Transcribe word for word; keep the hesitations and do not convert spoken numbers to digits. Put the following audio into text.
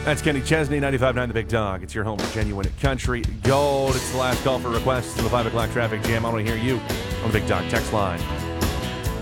That's Kenny Chesney, ninety-five point nine The Big Dog. It's your home for genuine country gold. It's the last call for requests in the five o'clock traffic jam. I want to hear you on the Big Dog text line.